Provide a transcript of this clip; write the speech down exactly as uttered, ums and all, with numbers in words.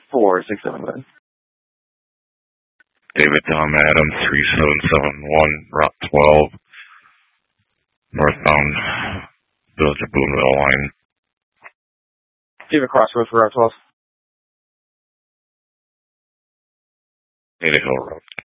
four six seven, go ahead. David Tom Adams, three seven seven one, Route twelve, northbound Village of Boonville line. Do you have a crossroads for Route twelve? Ada Hill Road.